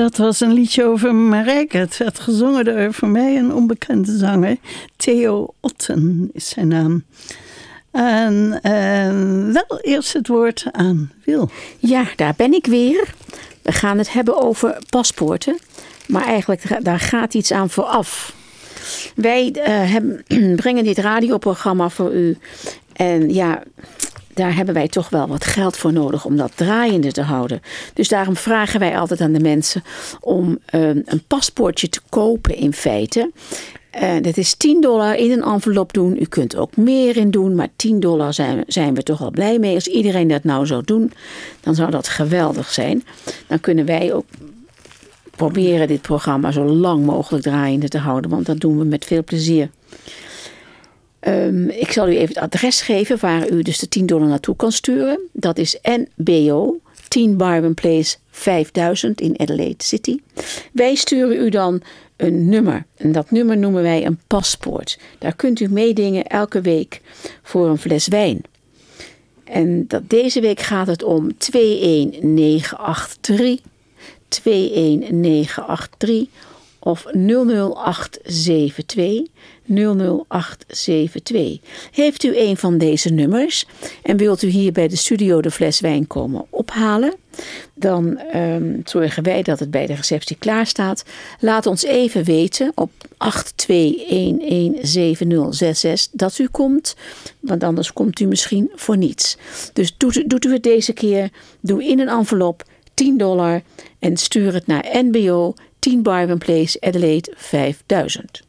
Dat was een liedje over Marijke. Het werd gezongen door voor mij een onbekende zanger. Theo Otten is zijn naam. En wel eerst het woord aan Wil. Ja, daar ben ik weer. We gaan het hebben over paspoorten. Maar eigenlijk, daar gaat iets aan vooraf. Wij brengen dit radioprogramma voor u. En ja, daar hebben wij toch wel wat geld voor nodig om dat draaiende te houden. Dus daarom vragen wij altijd aan de mensen om een paspoortje te kopen in feite. Dat is $10 in een envelop doen. U kunt ook meer in doen, maar $10 zijn we toch al blij mee. Als iedereen dat nou zou doen, dan zou dat geweldig zijn. Dan kunnen wij ook proberen dit programma zo lang mogelijk draaiende te houden, want dat doen we met veel plezier. Ik zal u even het adres geven waar u dus de $10 naartoe kan sturen. Dat is NBO, 10 Byron Place 5000 in Adelaide City. Wij sturen u dan een nummer. En dat nummer noemen wij een paspoort. Daar kunt u meedingen elke week voor een fles wijn. En deze week gaat het om 21983, 21983 of 00872. 00872. Heeft u een van deze nummers en wilt u hier bij de studio de fles wijn komen ophalen, dan zorgen wij dat het bij de receptie klaar staat. Laat ons even weten op 82117066 dat u komt, want anders komt u misschien voor niets. Dus doet u het deze keer, doe in een envelop $10 en stuur het naar NBO 10 Byron Place Adelaide 5000.